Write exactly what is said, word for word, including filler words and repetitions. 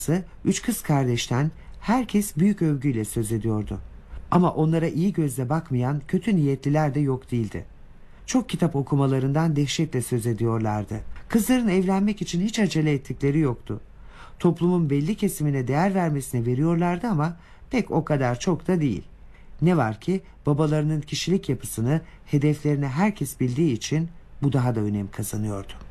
üç kız kardeşten herkes büyük övgüyle söz ediyordu. Ama onlara iyi gözle bakmayan kötü niyetliler de yok değildi. Çok kitap okumalarından dehşetle söz ediyorlardı. Kızların evlenmek için hiç acele ettikleri yoktu. Toplumun belli kesimine değer vermesine veriyorlardı ama pek o kadar çok da değil. Ne var ki babalarının kişilik yapısını, hedeflerini herkes bildiği için bu daha da önem kazanıyordu.